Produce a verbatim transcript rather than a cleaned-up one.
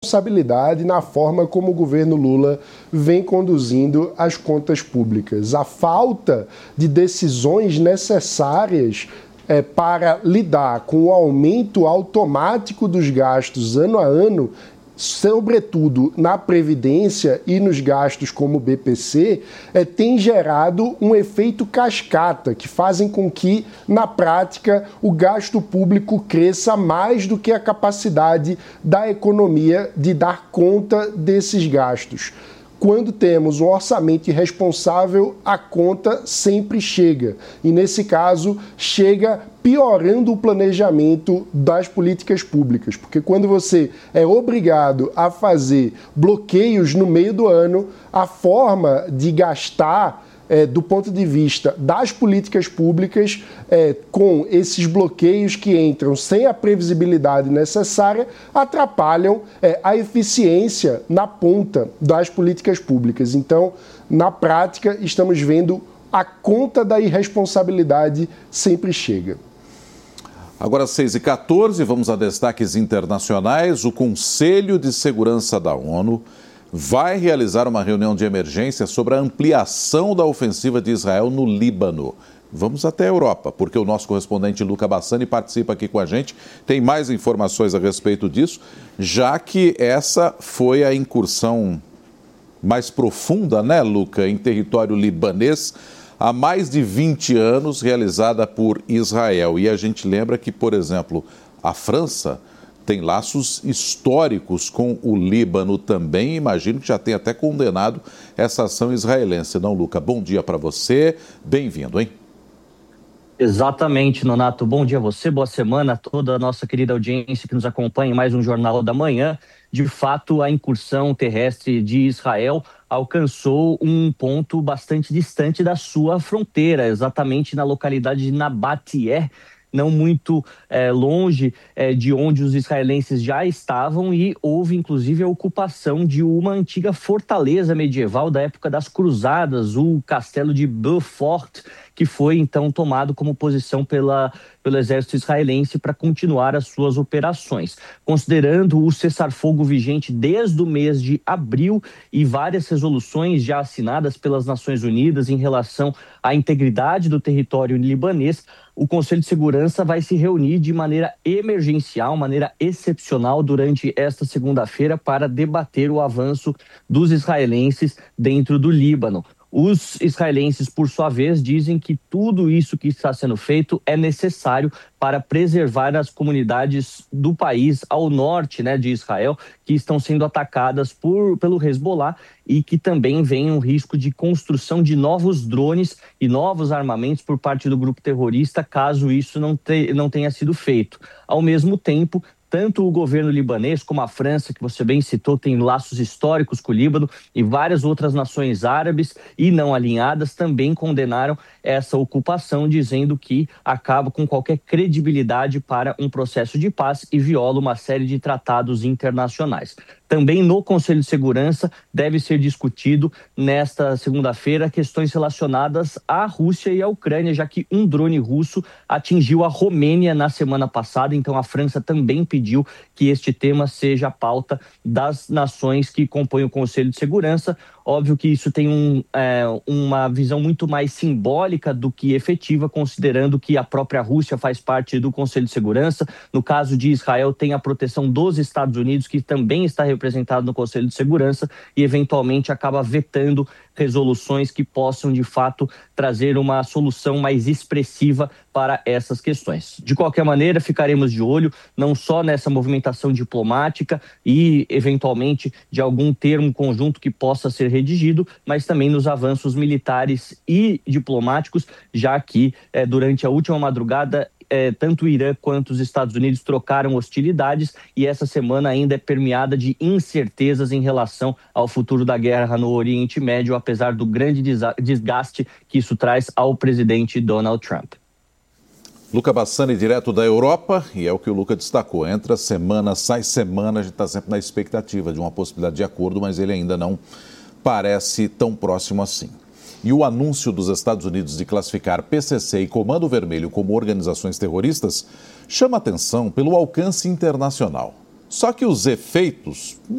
responsabilidade na forma como o governo Lula vem conduzindo as contas públicas. A falta de decisões necessárias é, para lidar com o aumento automático dos gastos ano a ano, sobretudo na Previdência e nos gastos como o B P C, é, tem gerado um efeito cascata, que fazem com que, na prática, o gasto público cresça mais do que a capacidade da economia de dar conta desses gastos. Quando temos um orçamento irresponsável, a conta sempre chega. E, nesse caso, chega piorando o planejamento das políticas públicas. Porque quando você é obrigado a fazer bloqueios no meio do ano, a forma de gastar É, do ponto de vista das políticas públicas, é, com esses bloqueios que entram sem a previsibilidade necessária, atrapalham é, a eficiência na ponta das políticas públicas. Então, na prática, estamos vendo a conta da irresponsabilidade sempre chega. Agora, seis e quatorze, vamos a destaques internacionais. O Conselho de Segurança da ONU vai realizar uma reunião de emergência sobre a ampliação da ofensiva de Israel no Líbano. Vamos até a Europa, porque o nosso correspondente Luca Bassani participa aqui com a gente, tem mais informações a respeito disso, já que essa foi a incursão mais profunda, né, Luca, em território libanês, há mais de vinte anos, realizada por Israel. E a gente lembra que, por exemplo, a França tem laços históricos com o Líbano também. Imagino que já tem até condenado essa ação israelense. Não, Luca? Bom dia para você. Bem-vindo, hein? Exatamente, Nonato. Bom dia a você, boa semana a toda a nossa querida audiência que nos acompanha em mais um Jornal da Manhã. De fato, a incursão terrestre de Israel alcançou um ponto bastante distante da sua fronteira, exatamente na localidade de Nabatieh, não muito é, longe é, de onde os israelenses já estavam, e houve inclusive a ocupação de uma antiga fortaleza medieval da época das Cruzadas, o castelo de Beaufort, que foi então tomado como posição pela, pelo exército israelense para continuar as suas operações. Considerando o cessar-fogo vigente desde o mês de abril e várias resoluções já assinadas pelas Nações Unidas em relação à integridade do território libanês, o Conselho de Segurança vai se reunir de maneira emergencial, maneira excepcional durante esta segunda-feira para debater o avanço dos israelenses dentro do Líbano. Os israelenses, por sua vez, dizem que tudo isso que está sendo feito é necessário para preservar as comunidades do país ao norte, né, de Israel, que estão sendo atacadas por, pelo Hezbollah, e que também vem um risco de construção de novos drones e novos armamentos por parte do grupo terrorista, caso isso não, te, não tenha sido feito. Ao mesmo tempo, tanto o governo libanês como a França, que você bem citou, tem laços históricos com o Líbano, e várias outras nações árabes e não alinhadas também condenaram essa ocupação, dizendo que acaba com qualquer credibilidade para um processo de paz e viola uma série de tratados internacionais. Também no Conselho de Segurança deve ser discutido nesta segunda-feira questões relacionadas à Rússia e à Ucrânia, já que um drone russo atingiu a Romênia na semana passada. Então a França também pediu que este tema seja a pauta das nações que compõem o Conselho de Segurança. Óbvio que isso tem um, é, uma visão muito mais simbólica do que efetiva, considerando que a própria Rússia faz parte do Conselho de Segurança. No caso de Israel, tem a proteção dos Estados Unidos, que também está representado no Conselho de Segurança, e eventualmente acaba vetando resoluções que possam, de fato, trazer uma solução mais expressiva para essas questões. De qualquer maneira, ficaremos de olho não só nessa movimentação diplomática e, eventualmente, de algum termo conjunto que possa ser redigido, mas também nos avanços militares e diplomáticos, já que, eh, durante a última madrugada, É, tanto o Irã quanto os Estados Unidos trocaram hostilidades, e essa semana ainda é permeada de incertezas em relação ao futuro da guerra no Oriente Médio, apesar do grande desgaste que isso traz ao presidente Donald Trump. Luca Bassani, direto da Europa, e é o que o Luca destacou. Entra semana, sai semana, a gente está sempre na expectativa de uma possibilidade de acordo, mas ele ainda não parece tão próximo assim. E o anúncio dos Estados Unidos de classificar P C C e Comando Vermelho como organizações terroristas chama atenção pelo alcance internacional. Só que os efeitos